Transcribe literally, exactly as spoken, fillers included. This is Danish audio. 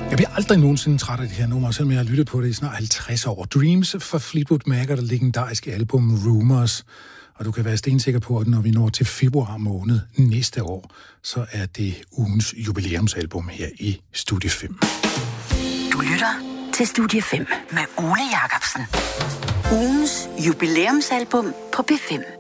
Jeg bliver aldrig nogensinde træt af det her nummer, selvom jeg har lyttet på det i snart halvtreds år. Dreams for Fleetwood Mac og det legendariske album Rumours. Og du kan være stensikker på, at når vi når til februar måned næste år, så er det ugens jubilæumsalbum her i Studie fem. Du lytter til Studie fem med Ole Jacobsen. Ugens jubilæumsalbum på B fem.